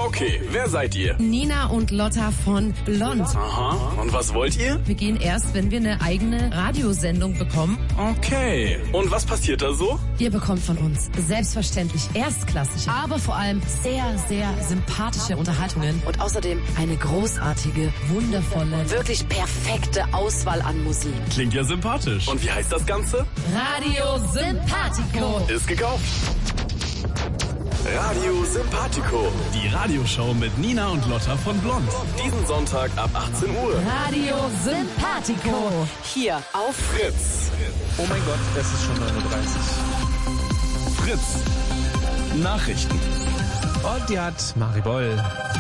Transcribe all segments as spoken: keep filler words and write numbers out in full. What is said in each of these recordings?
Okay, wer seid ihr? Nina und Lotta von Blond. Aha, und was wollt ihr? Wir gehen erst, wenn wir eine eigene Radiosendung bekommen. Okay, und was passiert da so? Ihr bekommt von uns selbstverständlich erstklassige, aber vor allem sehr, sehr sympathische Unterhaltungen. Und außerdem eine großartige, wundervolle, wirklich perfekte Auswahl an Musik. Klingt ja sympathisch. Und wie heißt das Ganze? Radio Sympathico. Ist gekauft. Radio Sympathico. Die Radioshow mit Nina und Lotta von Blond. Diesen Sonntag ab achtzehn Uhr. Radio Sympathico. Hier auf Fritz. Oh mein Gott, es ist schon neun Uhr dreißig. Fritz. Nachrichten. Und die hat Maribol.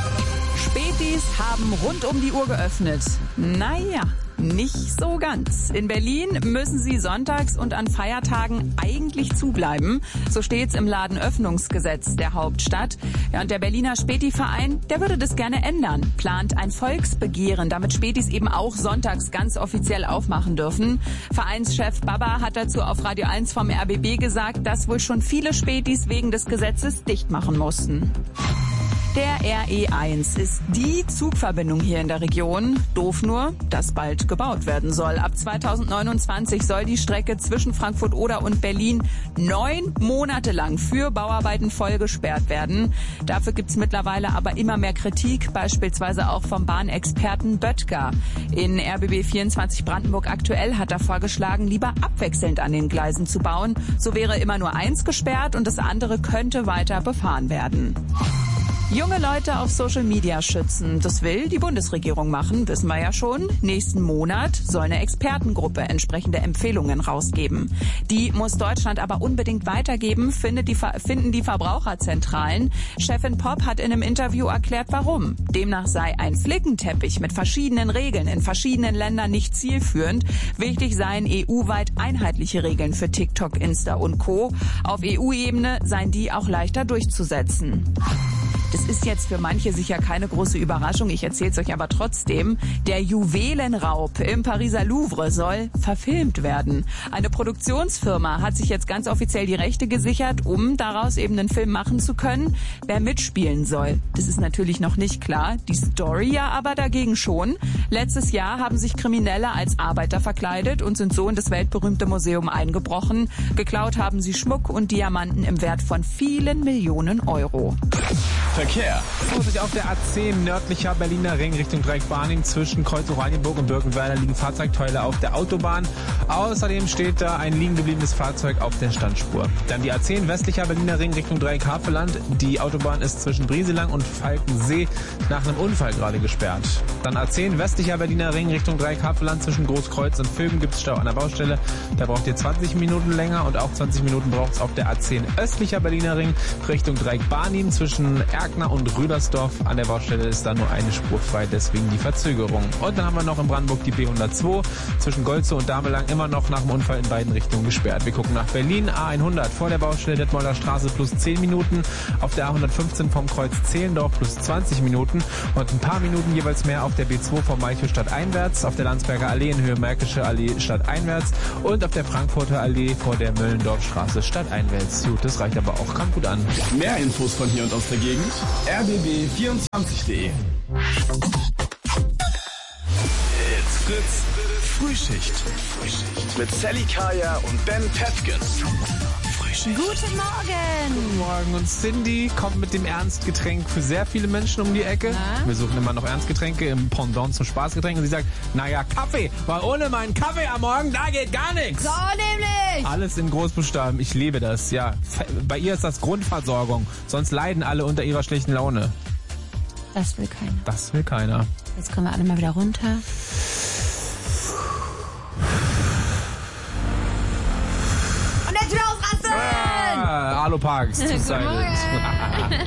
Spätis haben rund um die Uhr geöffnet. Naja, nicht so ganz. In Berlin müssen sie sonntags und an Feiertagen eigentlich zubleiben. So steht's im Ladenöffnungsgesetz der Hauptstadt. Ja, und der Berliner Späti-Verein, der würde das gerne ändern. Plant ein Volksbegehren, damit Spätis eben auch sonntags ganz offiziell aufmachen dürfen. Vereinschef Baba hat dazu auf Radio eins vom R B B gesagt, dass wohl schon viele Spätis wegen des Gesetzes dicht machen mussten. Der R E eins ist die Zugverbindung hier in der Region. Doof nur, dass bald gebaut werden soll. Ab zweitausendneunundzwanzig soll die Strecke zwischen Frankfurt-Oder und Berlin neun Monate lang für Bauarbeiten voll gesperrt werden. Dafür gibt's mittlerweile aber immer mehr Kritik, beispielsweise auch vom Bahnexperten Böttger. In R B B vierundzwanzig Brandenburg aktuell hat er vorgeschlagen, lieber abwechselnd an den Gleisen zu bauen. So wäre immer nur eins gesperrt und das andere könnte weiter befahren werden. Junge Leute auf Social Media schützen. Das will die Bundesregierung machen, wissen wir ja schon. Nächsten Monat soll eine Expertengruppe entsprechende Empfehlungen rausgeben. Die muss Deutschland aber unbedingt weitergeben, findet die, finden die Verbraucherzentralen. Chefin Popp hat in einem Interview erklärt, warum. Demnach sei ein Flickenteppich mit verschiedenen Regeln in verschiedenen Ländern nicht zielführend. Wichtig seien E U-weit einheitliche Regeln für TikTok, Insta und Co. Auf E U-Ebene seien die auch leichter durchzusetzen. Das ist jetzt für manche sicher keine große Überraschung, ich erzähle es euch aber trotzdem. Der Juwelenraub im Pariser Louvre soll verfilmt werden. Eine Produktionsfirma hat sich jetzt ganz offiziell die Rechte gesichert, um daraus eben einen Film machen zu können. Wer mitspielen soll, das ist natürlich noch nicht klar. Die Story ja aber dagegen schon. Letztes Jahr haben sich Kriminelle als Arbeiter verkleidet und sind so in das weltberühmte Museum eingebrochen. Geklaut haben sie Schmuck und Diamanten im Wert von vielen Millionen Euro. Verkehr. Vorsicht auf der A zehn nördlicher Berliner Ring Richtung Dreieck-Barnim. Zwischen Kreuz Oranienburg und Birkenwerder liegen Fahrzeugteile auf der Autobahn. Außerdem steht da ein liegen gebliebenes Fahrzeug auf der Standspur. Dann die A zehn westlicher Berliner Ring Richtung Dreieck-Havelland. Die Autobahn ist zwischen Brieselang und Falkensee nach einem Unfall gerade gesperrt. Dann A zehn westlicher Berliner Ring Richtung Dreieck-Havelland. Zwischen Großkreuz und Vögen gibt es Stau an der Baustelle. Da braucht ihr zwanzig Minuten länger und auch zwanzig Minuten braucht es auf der A zehn östlicher Berliner Ring Richtung Dreieck-Barnim. Zwischen Erkner und Rüdersdorf an der Baustelle ist da nur eine Spur frei, deswegen die Verzögerung. Und dann haben wir noch in Brandenburg die B hundertzwei zwischen Golzow und Damelang immer noch nach dem Unfall in beiden Richtungen gesperrt. Wir gucken nach Berlin, A hundert vor der Baustelle Detmolder Straße plus zehn Minuten, auf der A hundertfünfzehn vom Kreuz Zehlendorf plus zwanzig Minuten und ein paar Minuten jeweils mehr auf der B zwei vom Malchow stadteinwärts, auf der Landsberger Allee in Höhe Märkische Allee stadteinwärts und auf der Frankfurter Allee vor der Möllendorfstraße stadteinwärts. Gut, das reicht aber auch, kommt gut an. Mehr Infos von hier und aus der Gegend. r b b vierundzwanzig punkt de. It's Fritz Frühschicht. Frühschicht. Mit Sally Kaya und Ben Pefken. Frühschicht. Guten Morgen. Guten Morgen. Und Cindy kommt mit dem Ernstgetränk für sehr viele Menschen um die Ecke. Na? Wir suchen immer noch Ernstgetränke im Pendant zum Spaßgetränk. Und sie sagt, naja, Kaffee, weil ohne meinen Kaffee am Morgen, da geht gar nichts. So nämlich. Alles in Großbuchstaben. Ich liebe das, ja. Bei ihr ist das Grundversorgung. Sonst leiden alle unter ihrer schlechten Laune. Das will keiner. Das will keiner. Jetzt kommen wir alle mal wieder runter. Und jetzt wieder ausrasten. Ah, Aloparks. Guten Morgen.